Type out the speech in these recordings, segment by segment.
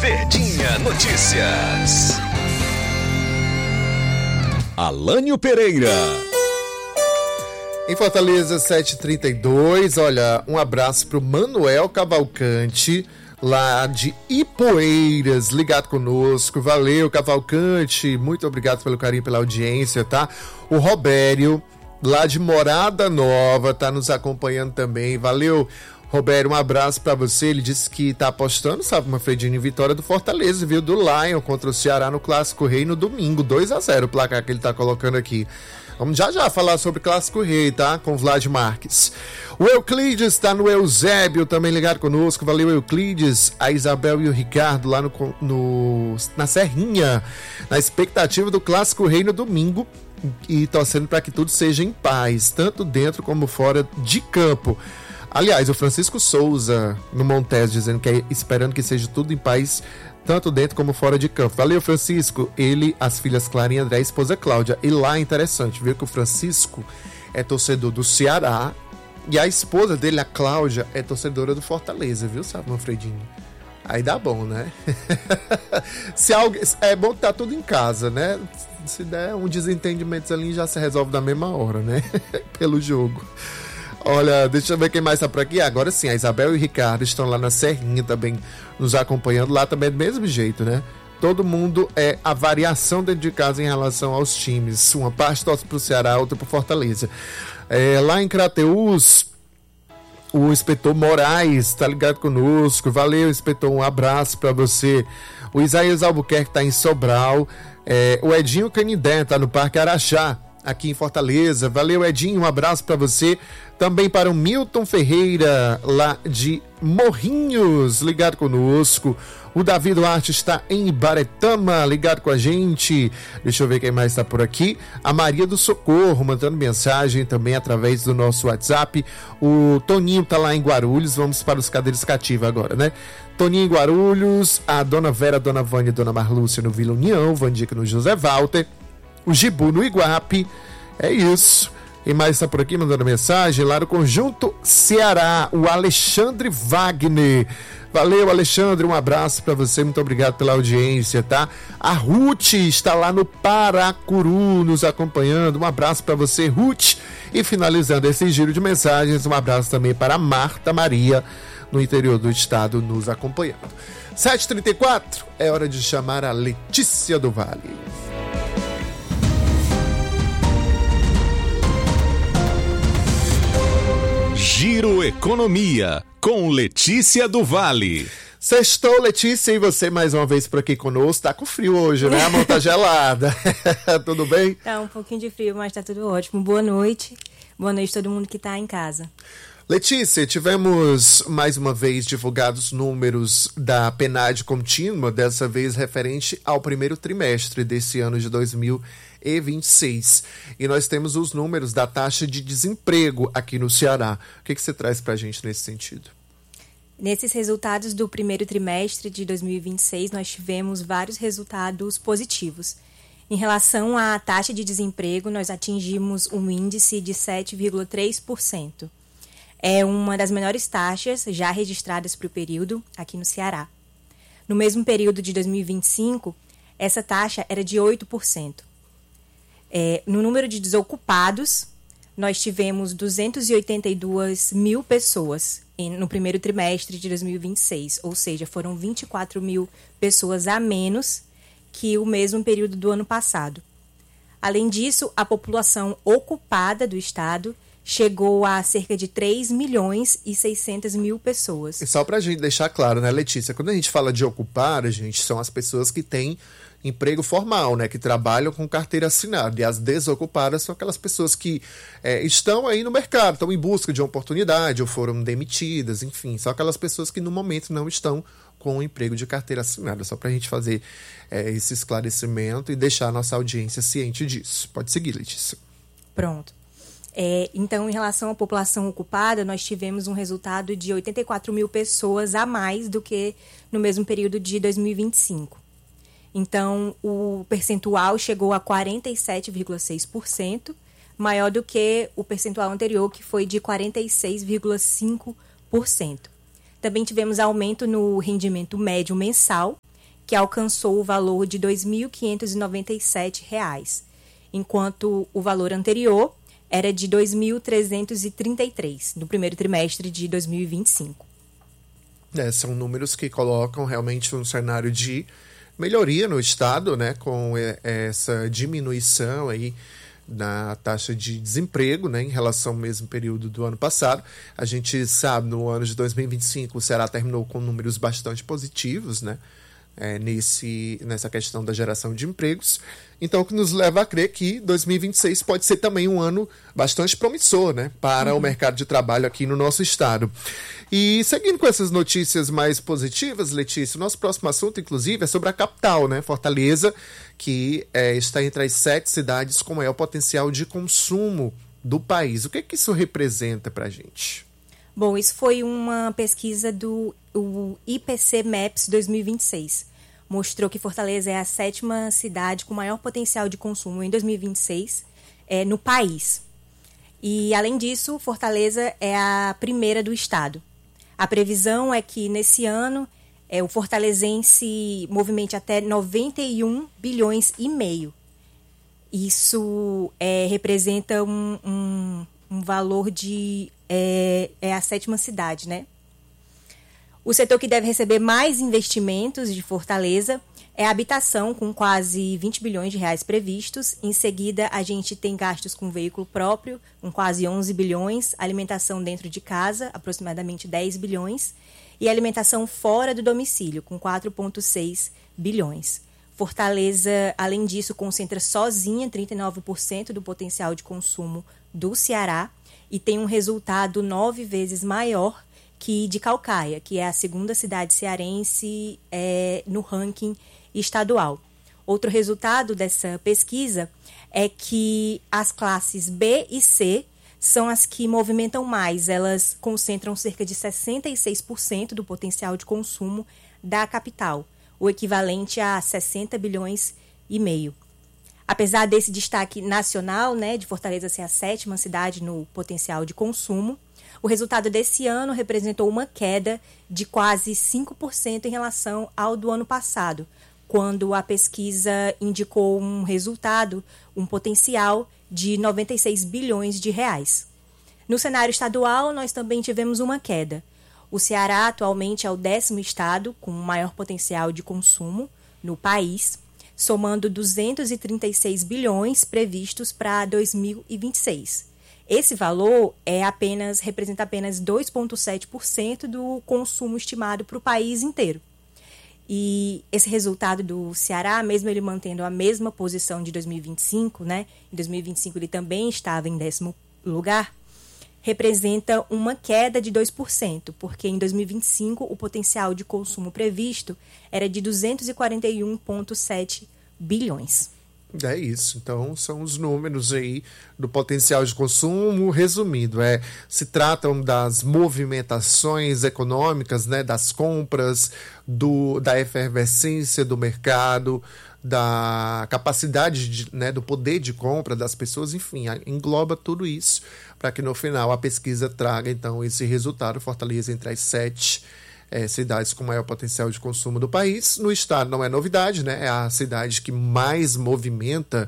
Verdinha Notícias. Alânio Pereira. Em Fortaleza, 7h32, olha, um abraço pro Manuel Cavalcante, lá de Ipueiras, ligado conosco. Valeu, Cavalcante, muito obrigado pelo carinho, pela audiência, tá? O Robério, lá de Morada Nova, tá nos acompanhando também. Valeu, Robério, um abraço pra você. Ele disse que tá apostando, sabe, uma Fredinha em vitória do Fortaleza, viu? Do Lion contra o Ceará no Clássico Rei no domingo, 2-0 o placar que ele tá colocando aqui. Vamos já falar sobre Clássico Rei, tá? Com o Vlad Marques. O Euclides está no Eusébio, também ligado conosco. Valeu, Euclides. A Isabel e o Ricardo lá na Serrinha, na expectativa do Clássico Rei no domingo e torcendo para que tudo seja em paz, tanto dentro como fora de campo. Aliás, o Francisco Souza no Montes dizendo que esperando que seja tudo em paz, tanto dentro como fora de campo. Valeu, Francisco. Ele, as filhas Clara e André, a esposa Cláudia. E lá é interessante, viu que o Francisco é torcedor do Ceará e a esposa dele, a Cláudia, é torcedora do Fortaleza, viu, sabe, Manfredinho? Aí dá bom, né? É bom que tá tudo em casa, né? Se der um desentendimento ali, já se resolve na mesma hora, né? Pelo jogo. Olha, deixa eu ver quem mais tá por aqui. Agora sim, a Isabel e o Ricardo estão lá na Serrinha também nos acompanhando. Lá também é do mesmo jeito, né? Todo mundo é a variação dentro de casa em relação aos times. Uma parte torce pro Ceará, outra pro Fortaleza. Lá em Crateús, o inspetor Moraes tá ligado conosco. Valeu, inspetor, um abraço pra você. O Isaías Albuquerque tá em Sobral. O Edinho Canindé tá no Parque Araxá, aqui em Fortaleza. Valeu, Edinho, um abraço para você. Também para o Milton Ferreira, lá de Morrinhos, ligado conosco. O Davi Duarte está em Ibaretama, ligado com a gente. Deixa eu ver quem mais está por aqui. A Maria do Socorro, mandando mensagem também através do nosso WhatsApp. O Toninho está lá em Guarulhos. Vamos para os cadeiras cativas agora, né? Toninho em Guarulhos, a Dona Vera, a Dona Vânia e a Dona Marlúcia no Vila União, Vandica no José Walter. O Gibu no Iguape, é isso. Quem mais está por aqui mandando mensagem? Lá no Conjunto Ceará, o Alexandre Wagner. Valeu, Alexandre, um abraço para você, muito obrigado pela audiência, tá? A Ruth está lá no Paracuru nos acompanhando, um abraço para você, Ruth. E finalizando esse giro de mensagens, um abraço também para a Marta Maria, no interior do estado, nos acompanhando. 7h34, é hora de chamar a Letícia do Vale. Giro Economia, com Letícia do Vale. Sextou, Letícia, e você mais uma vez por aqui conosco. Tá com frio hoje, né? A mão tá gelada. Tudo bem? Tá um pouquinho de frio, mas tá tudo ótimo. Boa noite. Boa noite a todo mundo que tá em casa. Letícia, tivemos mais uma vez divulgados números da PNAD contínua, dessa vez referente ao primeiro trimestre desse ano de 2026. E nós temos os números da taxa de desemprego aqui no Ceará. O que você traz para a gente nesse sentido? Nesses resultados do primeiro trimestre de 2026, nós tivemos vários resultados positivos. Em relação à taxa de desemprego, nós atingimos um índice de 7,3%. É uma das menores taxas já registradas para o período aqui no Ceará. No mesmo período de 2025, essa taxa era de 8%. No número de desocupados, nós tivemos 282 mil pessoas no primeiro trimestre de 2026, ou seja, foram 24 mil pessoas a menos que o mesmo período do ano passado. Além disso, a população ocupada do estado chegou a cerca de 3 milhões e 600 mil pessoas. E só para a gente deixar claro, né, Letícia, quando a gente fala de ocupar, são as pessoas que têm emprego formal, né, que trabalham com carteira assinada, e as desocupadas são aquelas pessoas que estão aí no mercado, estão em busca de uma oportunidade ou foram demitidas, enfim, são aquelas pessoas que no momento não estão com o emprego de carteira assinada, só para a gente fazer esse esclarecimento e deixar a nossa audiência ciente disso. Pode seguir, Letícia. Pronto. Então, em relação à população ocupada, nós tivemos um resultado de 84 mil pessoas a mais do que no mesmo período de 2025. Então, o percentual chegou a 47,6%, maior do que o percentual anterior, que foi de 46,5%. Também tivemos aumento no rendimento médio mensal, que alcançou o valor de R$ 2.597, enquanto o valor anterior era de R$ 2.333, no primeiro trimestre de 2025. São números que colocam realmente um cenário de melhoria no estado, né, com essa diminuição aí na taxa de desemprego, né, em relação ao mesmo período do ano passado. A gente sabe, no ano de 2025, o Ceará terminou com números bastante positivos, né, nessa questão da geração de empregos. Então, o que nos leva a crer que 2026 pode ser também um ano bastante promissor, né, para o mercado de trabalho aqui no nosso estado. E seguindo com essas notícias mais positivas, Letícia, o nosso próximo assunto, inclusive, é sobre a capital, né, Fortaleza, que está entre as 7 cidades com maior potencial de consumo do país. O que isso representa para a gente? Bom, isso foi uma pesquisa do IPC Maps 2026. Mostrou que Fortaleza é a 7ª cidade com maior potencial de consumo em 2026 no país. E, além disso, Fortaleza é a primeira do estado. A previsão é que, nesse ano, o fortalezense movimente até 91 bilhões e meio. Isso representa um valor de... a 7ª cidade, né? O setor que deve receber mais investimentos de Fortaleza é a habitação, com quase 20 bilhões de reais previstos. Em seguida, a gente tem gastos com veículo próprio, com quase 11 bilhões, alimentação dentro de casa, aproximadamente 10 bilhões, e alimentação fora do domicílio, com 4,6 bilhões. Fortaleza, além disso, concentra sozinha 39% do potencial de consumo do Ceará e tem um resultado 9 vezes maior que de Caucaia, que é a 2ª cidade cearense no ranking estadual. Outro resultado dessa pesquisa é que as classes B e C são as que movimentam mais. Elas concentram cerca de 66% do potencial de consumo da capital, o equivalente a 60 bilhões e meio. Apesar desse destaque nacional, né, de Fortaleza ser a 7ª cidade no potencial de consumo, o resultado desse ano representou uma queda de quase 5% em relação ao do ano passado, quando a pesquisa indicou um resultado, um potencial de 96 bilhões de reais. No cenário estadual, nós também tivemos uma queda. O Ceará atualmente é o 10º estado com maior potencial de consumo no país, somando 236 bilhões previstos para 2026. Esse valor representa apenas 2,7% do consumo estimado para o país inteiro. E esse resultado do Ceará, mesmo ele mantendo a mesma posição de 2025, né? Em 2025 ele também estava em 10º lugar, representa uma queda de 2%, porque em 2025 o potencial de consumo previsto era de 241,7 bilhões. É isso, então são os números aí do potencial de consumo. Resumindo, se tratam das movimentações econômicas, né, das compras, da efervescência do mercado, da capacidade do poder de compra das pessoas, enfim, engloba tudo isso para que no final a pesquisa traga então esse resultado. Fortaleza entre as 7 cidades com maior potencial de consumo do país. No estado não é novidade, né? É a cidade que mais movimenta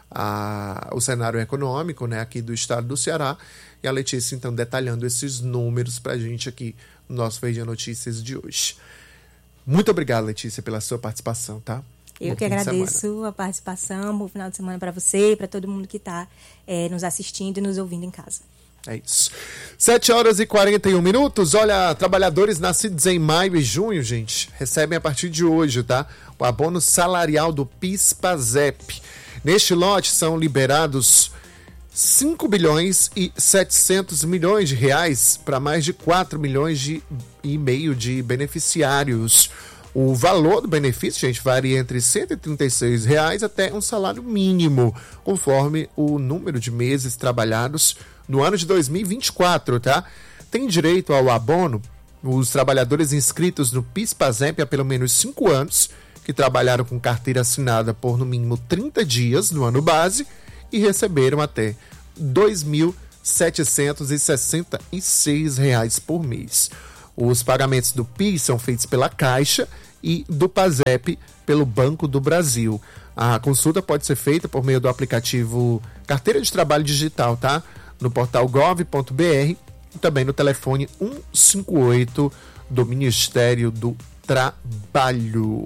o cenário econômico, né, aqui do estado do Ceará. E a Letícia, então, detalhando esses números para a gente aqui no nosso Verdinha Notícias de hoje. Muito obrigado, Letícia, pela sua participação, tá? Eu que agradeço a participação. Bom final de semana para você e para todo mundo que está nos assistindo e nos ouvindo em casa. É isso. 7h41. Olha, trabalhadores nascidos em maio e junho, gente, recebem a partir de hoje, tá? O abono salarial do PIS/PASEP. Neste lote são liberados 5 bilhões e 700 milhões de reais para mais de 4 milhões e meio de beneficiários. O valor do benefício, gente, varia entre R$ 136 até um salário mínimo, conforme o número de meses trabalhados no ano de 2024, tá? Tem direito ao abono os trabalhadores inscritos no PIS/PASEP há pelo menos 5 anos, que trabalharam com carteira assinada por no mínimo 30 dias no ano base e receberam até R$ 2.766 por mês. Os pagamentos do PIS são feitos pela Caixa e do PASEP pelo Banco do Brasil. A consulta pode ser feita por meio do aplicativo Carteira de Trabalho Digital, tá? No portal gov.br e também no telefone 158 do Ministério do Trabalho.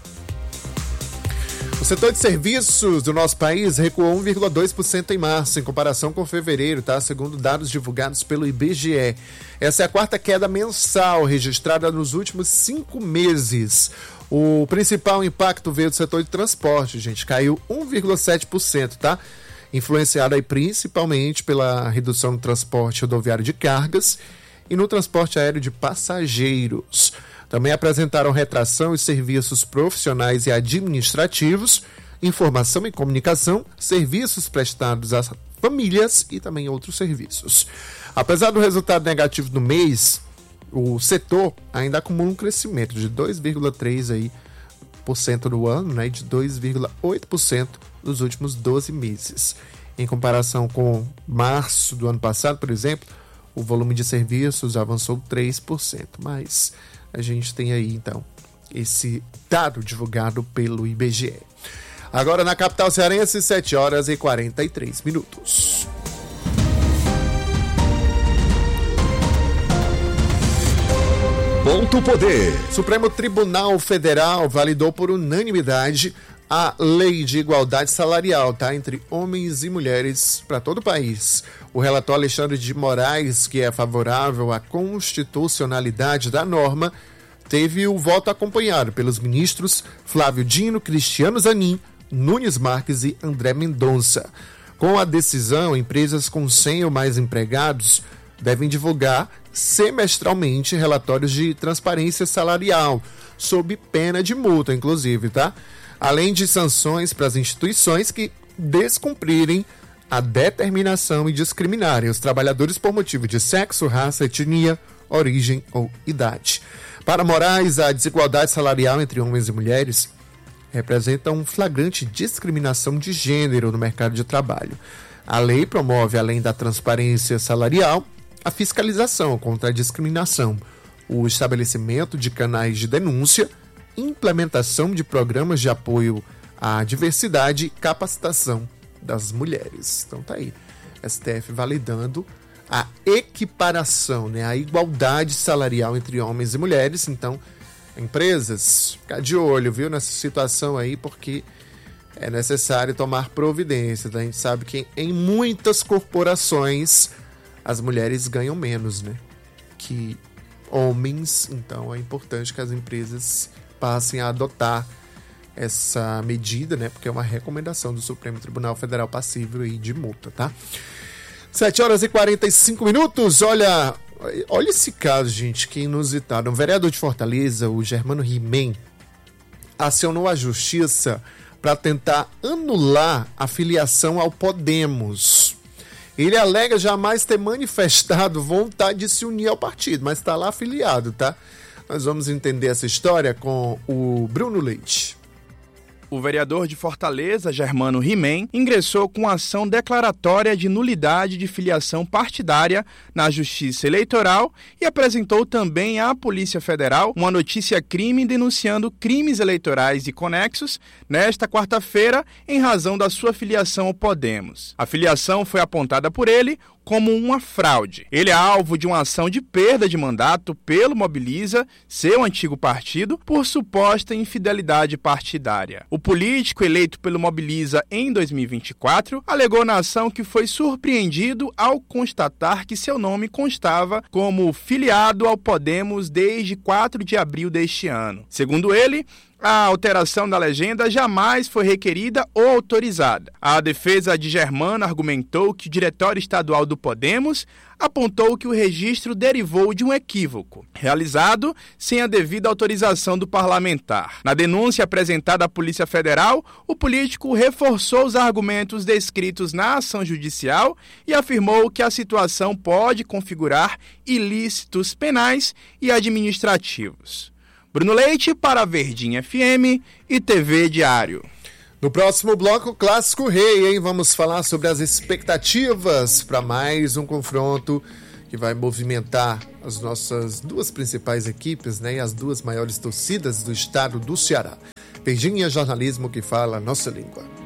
O setor de serviços do nosso país recuou 1,2% em março, em comparação com fevereiro, tá? Segundo dados divulgados pelo IBGE. Essa é a quarta queda mensal registrada nos últimos 5 meses. O principal impacto veio do setor de transporte, gente. Caiu 1,7%, tá? Influenciado aí principalmente pela redução no transporte rodoviário de cargas e no transporte aéreo de passageiros. Também apresentaram retração os serviços profissionais e administrativos, informação e comunicação, serviços prestados às famílias e também outros serviços. Apesar do resultado negativo do mês, o setor ainda acumula um crescimento de 2,3% no ano, né, e de 2,8% nos últimos 12 meses. Em comparação com março do ano passado, por exemplo, o volume de serviços avançou 3%, mas a gente tem aí, então, esse dado divulgado pelo IBGE. Agora na capital cearense, 7h43. Ponto Poder. Supremo Tribunal Federal validou por unanimidade a Lei de Igualdade Salarial, tá? Entre homens e mulheres para todo o país. O relator Alexandre de Moraes, que é favorável à constitucionalidade da norma, teve o voto acompanhado pelos ministros Flávio Dino, Cristiano Zanin, Nunes Marques e André Mendonça. Com a decisão, empresas com 100 ou mais empregados devem divulgar semestralmente relatórios de transparência salarial, sob pena de multa, inclusive, tá? Além de sanções para as instituições que descumprirem a determinação e discriminarem os trabalhadores por motivo de sexo, raça, etnia, origem ou idade. Para Moraes, a desigualdade salarial entre homens e mulheres representa um flagrante discriminação de gênero no mercado de trabalho. A lei promove, além da transparência salarial, a fiscalização contra a discriminação, o estabelecimento de canais de denúncia, implementação de programas de apoio à diversidade e capacitação das mulheres. Então tá aí, STF validando a equiparação, né, a igualdade salarial entre homens e mulheres. Então, empresas, ficar de olho, viu, nessa situação aí, porque é necessário tomar providência. A gente sabe que em muitas corporações as mulheres ganham menos, né, que homens. Então é importante que as empresas passem a adotar essa medida, né, porque é uma recomendação do Supremo Tribunal Federal passível aí de multa, tá? 7h45. Olha esse caso, gente, que inusitado. Um vereador de Fortaleza, o Germano He-Man, acionou a justiça para tentar anular a filiação ao Podemos. Ele alega jamais ter manifestado vontade de se unir ao partido, mas está lá afiliado, tá? Nós vamos entender essa história com o Bruno Leite. O vereador de Fortaleza, Germano He-Man, ingressou com ação declaratória de nulidade de filiação partidária na Justiça Eleitoral e apresentou também à Polícia Federal uma notícia-crime denunciando crimes eleitorais e conexos nesta quarta-feira em razão da sua filiação ao Podemos. A filiação foi apontada por ele como uma fraude. Ele é alvo de uma ação de perda de mandato pelo Mobiliza, seu antigo partido, por suposta infidelidade partidária. O político eleito pelo Mobiliza em 2024 alegou na ação que foi surpreendido ao constatar que seu nome constava como filiado ao Podemos desde 4 de abril deste ano. Segundo ele, a alteração da legenda jamais foi requerida ou autorizada. A defesa de Germano argumentou que o diretório estadual do Podemos apontou que o registro derivou de um equívoco, realizado sem a devida autorização do parlamentar. Na denúncia apresentada à Polícia Federal, o político reforçou os argumentos descritos na ação judicial e afirmou que a situação pode configurar ilícitos penais e administrativos. Bruno Leite para Verdinha FM e TV Diário. No próximo bloco, Clássico Rei, hein? Vamos falar sobre as expectativas para mais um confronto que vai movimentar as nossas duas principais equipes, né, e as duas maiores torcidas do estado do Ceará. Virgínia Jornalismo, que fala a nossa língua.